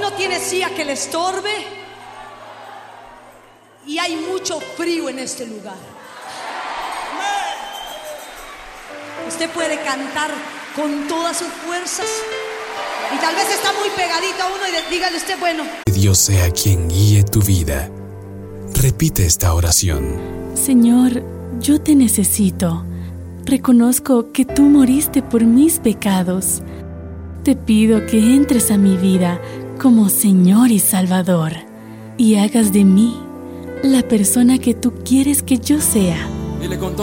no tiene silla que le estorbe. Y hay mucho frío en este lugar. Usted puede cantar con todas sus fuerzas. Y tal vez está muy pegadito a uno y dígale usted, bueno. Que Dios sea quien guíe tu vida. Repite esta oración. Señor, yo te necesito. Reconozco que tú moriste por mis pecados. Te pido que entres a mi vida como Señor y Salvador y hagas de mí la persona que tú quieres que yo sea.